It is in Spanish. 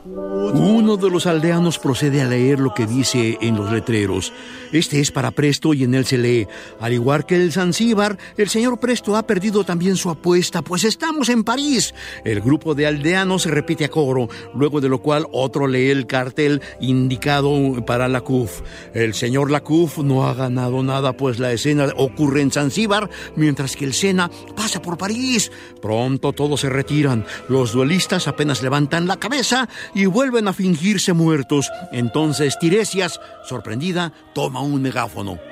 Uno de los aldeanos procede a leer lo que dice en los letreros. Este es para Presto y en él se lee: al igual que el Zanzíbar, el señor Presto ha perdido también su apuesta, pues estamos en París. El grupo de aldeanos se repite a coro, luego de lo cual otro lee el cartel indicado para Lacuf. El señor Lacuf no ha ganado nada, pues la escena ocurre en Zanzíbar, mientras que el Sena pasa por París. Pronto todos se retiran. Los duelistas apenas levantan la cabeza y vuelven a fingirse muertos. Entonces Tiresias, sorprendida, toma un megáfono.